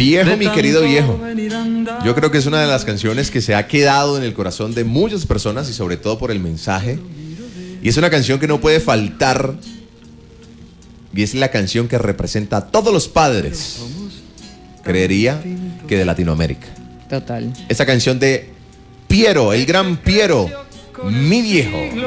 Viejo, mi querido viejo. Yo creo que es una de las canciones que se ha quedado en el corazón de muchas personas y sobre todo por el mensaje. Y es una canción que no puede faltar. Y es la canción que representa a todos los padres, creería que de Latinoamérica. Total. Esa canción de Piero, el gran Piero, mi viejo.